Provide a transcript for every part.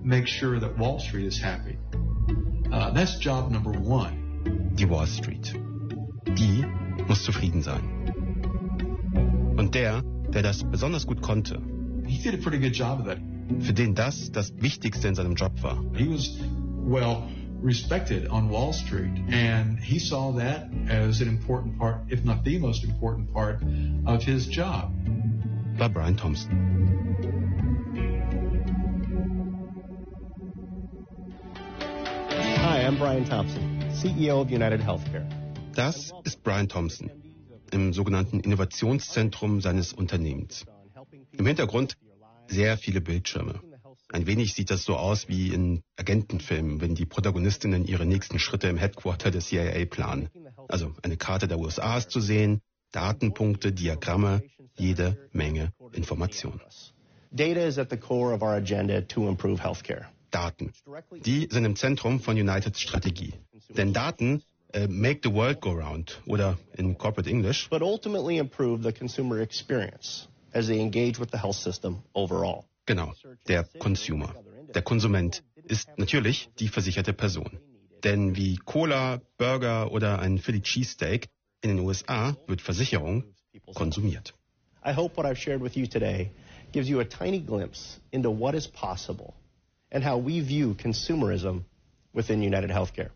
make sure that Wall Street is happy. That's job number one. Die Wall Street. Die muss zufrieden sein. Und der das besonders gut konnte, He did a pretty good job of that. für den das Wichtigste in seinem Job war. He was well respected on Wall Street, and he saw that as an important part, if not the most important part, of his job. War Brian Thompson. Hi, I'm Brian Thompson, CEO of United Healthcare. Das ist Brian Thompson im sogenannten Innovationszentrum seines Unternehmens. Im Hintergrund sehr viele Bildschirme. Ein wenig sieht das so aus wie in Agentenfilmen, wenn die Protagonistinnen ihre nächsten Schritte im Headquarter der CIA planen. Also eine Karte der USA ist zu sehen, Datenpunkte, Diagramme, jede Menge Informationen. Data is at the core of our agenda to improve healthcare. Daten. Die sind im Zentrum von Uniteds Strategie. Denn Daten make the world go round oder in Corporate English. But ultimately improve the consumer experience as they engage with the health system overall. Genau, der Consumer. Der Konsument ist natürlich die versicherte Person. Denn wie Cola, Burger oder ein Philly Cheesesteak in den USA wird Versicherung konsumiert. I hope what I've shared with you today gives you a tiny glimpse into what is possible and how we view consumerism within United Healthcare.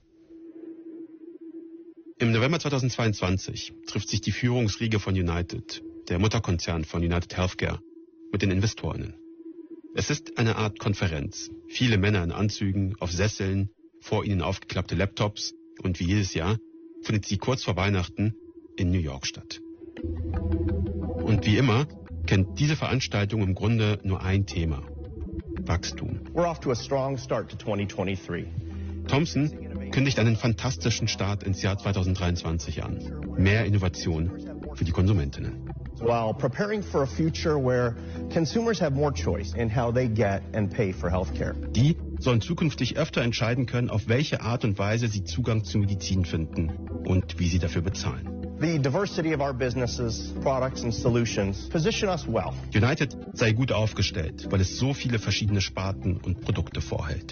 Im November 2022 trifft sich die Führungsriege von United, der Mutterkonzern von United Healthcare, mit den Investorinnen. Es ist eine Art Konferenz. Viele Männer in Anzügen, auf Sesseln, vor ihnen aufgeklappte Laptops und wie jedes Jahr findet sie kurz vor Weihnachten in New York statt. Und wie immer kennt diese Veranstaltung im Grunde nur ein Thema: Wachstum. We're off to a strong start to 2023. Thompson kündigt einen fantastischen Start ins Jahr 2023 an. Mehr Innovation für die Konsumentinnen. While preparing for a future where consumers have more choice in how they get and pay for healthcare. Die sollen zukünftig öfter entscheiden können, auf welche Art und Weise sie Zugang zu Medizin finden und wie sie dafür bezahlen. The diversity of our businesses, products and solutions position us well. United sei gut aufgestellt, weil es so viele verschiedene Sparten und Produkte vorhält.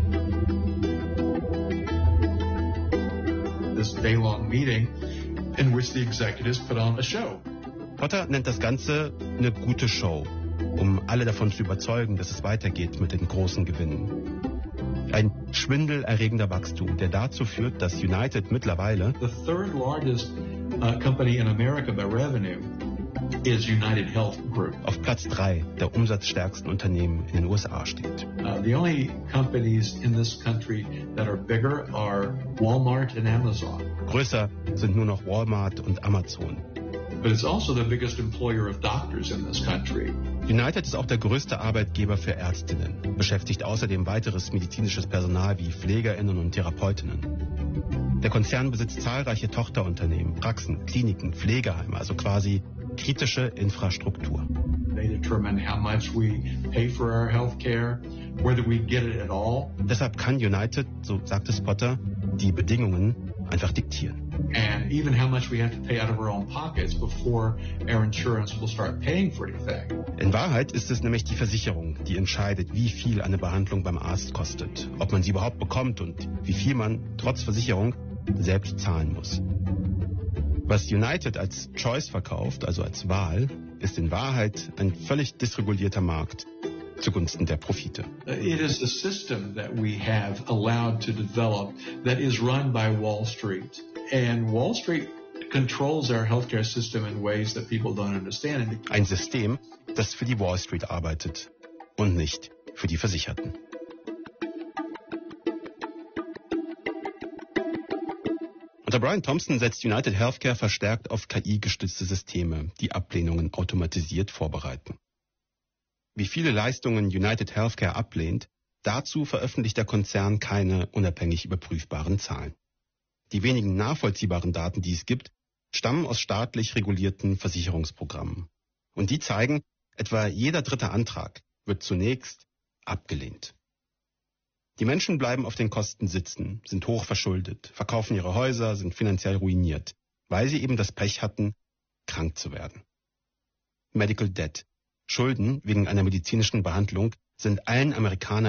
This day-long meeting in which the executives put on a show. Potter nennt das Ganze eine gute Show, um alle davon zu überzeugen, dass es weitergeht mit den großen Gewinnen. Ein schwindelerregender Wachstum, der dazu führt, dass United mittlerweile The third largest company in America by revenue is United Health Group. auf Platz 3 der umsatzstärksten Unternehmen in den USA steht. The only companies in this country that are bigger are Walmart and Amazon. Größer sind nur noch Walmart und Amazon. But it's also the biggest employer of doctors in this country. United ist auch der größte Arbeitgeber für Ärztinnen, beschäftigt außerdem weiteres medizinisches Personal wie PflegerInnen und Therapeutinnen. Der Konzern besitzt zahlreiche Tochterunternehmen, Praxen, Kliniken, Pflegeheime, also quasi kritische Infrastruktur. They determine how much we pay for our health care, whether we get it at all. Deshalb kann United, so sagt es Potter, die Bedingungen einfach diktieren. And even how much we have to pay out of our own pockets before our insurance will start paying for anything. In Wahrheit ist es nämlich die Versicherung, die entscheidet, wie viel eine Behandlung beim Arzt kostet, ob man sie überhaupt bekommt und wie viel man trotz Versicherung selbst zahlen muss. Was United als Choice verkauft, also als Wahl, ist in Wahrheit ein völlig dysregulierter Markt zugunsten der Profite. It is a system that we have allowed to develop that is run by Wall Street. And Wall Street controls our healthcare system in ways that people don't understand. Ein System, das für die Wall Street arbeitet und nicht für die Versicherten. Unter Brian Thompson setzt United Healthcare verstärkt auf KI-gestützte Systeme, die Ablehnungen automatisiert vorbereiten. Wie viele Leistungen United Healthcare ablehnt, dazu veröffentlicht der Konzern keine unabhängig überprüfbaren Zahlen. Die wenigen nachvollziehbaren Daten, die es gibt, stammen aus staatlich regulierten Versicherungsprogrammen. Und die zeigen, etwa jeder dritte Antrag wird zunächst abgelehnt. Die Menschen bleiben auf den Kosten sitzen, sind hoch verschuldet, verkaufen ihre Häuser, sind finanziell ruiniert, weil sie eben das Pech hatten, krank zu werden. Medical Debt, Schulden wegen einer medizinischen Behandlung, sind allen Amerikanern